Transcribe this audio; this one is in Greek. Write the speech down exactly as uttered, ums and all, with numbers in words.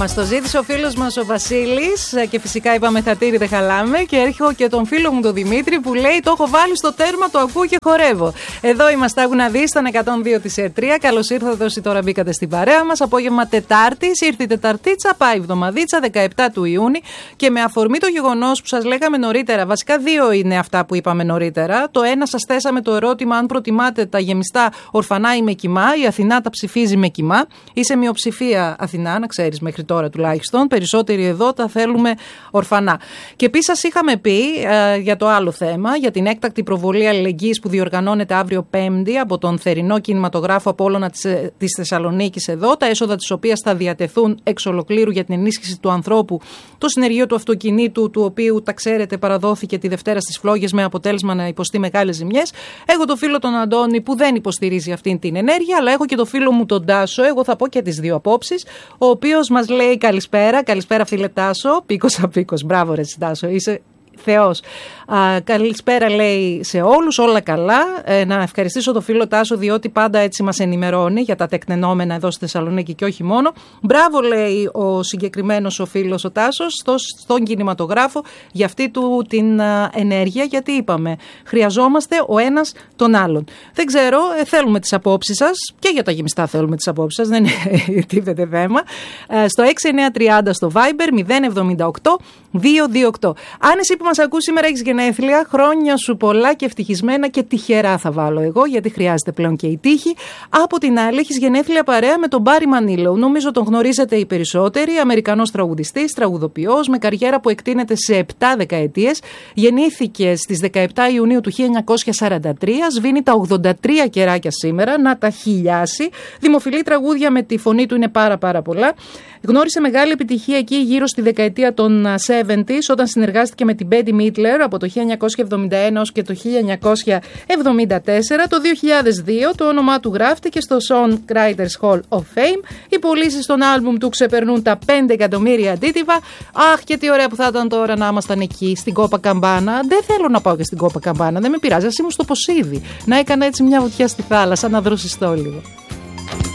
Μας το ζήτησε ο φίλος μας ο Βασίλης και φυσικά είπαμε χατήρι δεν χαλάμε. Και έρχομαι και τον φίλο μου τον Δημήτρη που λέει: το έχω βάλει στο τέρμα, το ακούω και χορεύω. Εδώ είμαστε, άκου να δεις, στον εκατόν δύο της ΕΡΤΡΙΑ. Καλώς ήρθατε όσοι τώρα μπήκατε στην παρέα μας. Απόγευμα Τετάρτης, ήρθε η Τεταρτίτσα, πάει εβδομαδίτσα, δεκαεπτά του Ιούνιου. Και με αφορμή το γεγονός που σας λέγαμε νωρίτερα, βασικά δύο είναι αυτά που είπαμε νωρίτερα. Το ένα, σας θέσαμε το ερώτημα αν προτιμάτε τα γεμιστά ορφανά ή με κοιμά. Η Αθηνά τα ψηφίζει με κοιμά. Είσαι μειοψηφία Αθηνά, να ξέρεις, μέχρι τώρα τουλάχιστον. Περισσότεροι εδώ τα θέλουμε ορφανά. Και επίσης σας είχαμε πει ε, για το άλλο θέμα, για την έκτακτη προβολή αλληλεγγύης που διοργανώνεται αύριο Πέμπτη από τον θερινό κινηματογράφο Απόλλωνα της, της Θεσσαλονίκης εδώ, τα έσοδα της οποίας θα διατεθούν εξ ολοκλήρου για την ενίσχυση του ανθρώπου, το συνεργείο του αυτοκινήτου, του οποίου, τα ξέρετε, παραδόθηκε τη Δευτέρα στις Φλόγες με αποτέλεσμα να υποστεί μεγάλες ζημιές. Έχω το φίλο τον Αντώνη που δεν υποστηρίζει αυτή την ενέργεια, αλλά έχω και το φίλο μου τον Τάσο. Εγώ θα πω και τις δύο απόψεις. Ο οποίος μας λέει καλησπέρα, καλησπέρα φίλε Τάσο. Πίκος απίκος, μπράβο ρε Τάσο, είσαι Θεός. Α, καλησπέρα λέει σε όλους, όλα καλά. Ε, να ευχαριστήσω τον φίλο Τάσο διότι πάντα έτσι μας ενημερώνει για τα τεκτενόμενα εδώ στη Θεσσαλονίκη και όχι μόνο. Μπράβο λέει ο συγκεκριμένος ο φίλος ο Τάσος στο, στον κινηματογράφο για αυτή του την α, ενέργεια, γιατί είπαμε χρειαζόμαστε ο ένας τον άλλον. Δεν ξέρω, ε, θέλουμε τις απόψεις σας και για τα γεμιστά θέλουμε τις απόψεις σας, δεν είναι τίποτε θέμα. Ε, στο έξι εννιά τριάντα στο Viber μηδέν εβδομήντα οκτώ διακόσια είκοσι οκτώ. Αν εσύ που μας ακούς σήμερα έχεις γενέθλια, χρόνια σου πολλά και ευτυχισμένα και τυχερά θα βάλω εγώ, γιατί χρειάζεται πλέον και η τύχη. Από την άλλη έχεις γενέθλια παρέα με τον Μπάρι Μανίλο. Νομίζω τον γνωρίζετε οι περισσότεροι, Αμερικανός τραγουδιστής, τραγουδοποιός, με καριέρα που εκτείνεται σε επτά δεκαετίες. Γεννήθηκε στις δεκαεπτά Ιουνίου του χίλια εννιακόσια σαράντα τρία, σβήνει τα ογδόντα τρία κεράκια σήμερα, να τα χιλιάσει. Δημοφιλή τραγούδια με τη φωνή του είναι πάρα πάρα πολλά. Γνώρισε μεγάλη επιτυχία εκεί γύρω στη δεκαετία των εβδομήντα, όταν συνεργάστηκε με την Μπέντι Μίτλερ από το χίλια εννιακόσια εβδομήντα ένα έως και το χίλια εννιακόσια εβδομήντα τέσσερα. Το δύο χιλιάδες δύο το όνομά του γράφτηκε στο Songwriters Hall of Fame. Οι πωλήσεις των άλμπουμ του ξεπερνούν τα πέντε εκατομμύρια αντίτυπα. Αχ, και τι ωραία που θα ήταν τώρα να ήμασταν εκεί στην Κόπα Καμπάνα. Δεν θέλω να πάω και στην Κόπα Καμπάνα, δεν με πειράζει. Ας ήμουν στο Ποσίδι. Να έκανα έτσι μια βουτιά στη θάλασσα, να δροσιστώ λίγο.